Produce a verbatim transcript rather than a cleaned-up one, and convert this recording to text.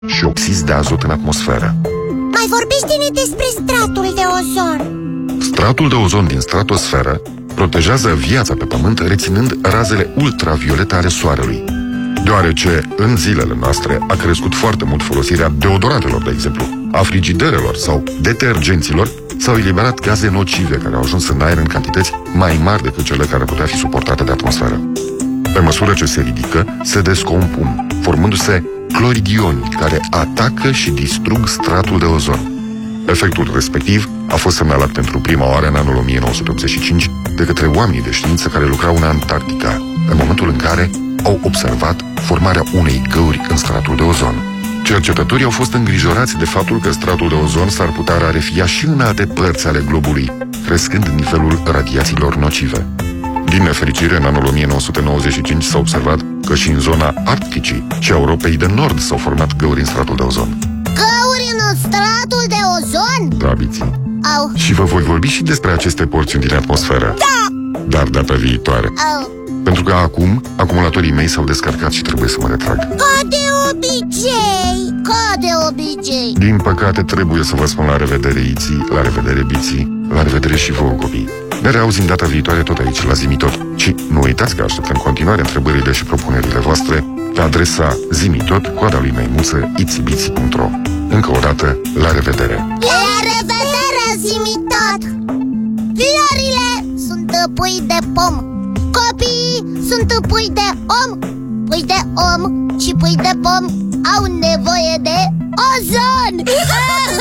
și oxizi de azot în atmosferă. Mai vorbește-ne despre stratul de ozon. Stratul de ozon din stratosferă protejează viața pe Pământ, reținând razele ultraviolete ale Soarelui. Deoarece în zilele noastre a crescut foarte mult folosirea deodorantelor, de exemplu, a frigiderelor sau detergenților, s-au eliberat gaze nocive care au ajuns în aer în cantități mai mari decât cele care putea fi suportate de atmosferă. Pe măsură ce se ridică, se descompun, formându-se cloridioni care atacă și distrug stratul de ozon. Efectul respectiv a fost semnalat pentru prima oară în anul o mie nouă sute optzeci și cinci de către oamenii de știință care lucrau în Antarctica, în momentul în care au observat formarea unei găuri în stratul de ozon. Cercetătorii au fost îngrijorați de faptul că stratul de ozon s-ar putea rarefia și în alte părți ale globului, crescând nivelul radiațiilor nocive. Din nefericire, în anul o mie nouă sute nouăzeci și cinci s-a observat că și în zona Arcticii și a Europei de Nord s-au format găuri în stratul de ozon. Găuri în stratul de ozon? Da, Biții. Au. Și vă voi vorbi și despre aceste porțiuni din atmosferă. Da! Dar data viitoare. Au. Pentru că acum, acumulatorii mei s-au descărcat și trebuie să mă retrag. Ca de obicei! Ca de obicei! Din păcate, trebuie să vă spun la revedere, Iții, la revedere, Biții, la revedere și vouă, copii. Ne reauzim data viitoare tot aici, la Zimi Tot. Și nu uitați că aștept în continuare întrebările și propunerile voastre pe adresa zimitot, coada lui maimuță, itibiții punct ro. Încă o dată, la revedere! La revedere, Zimi Tot! Florile sunt pui de pom. Copiii sunt pui de om. Pui de om și pui de pom au nevoie de ozon!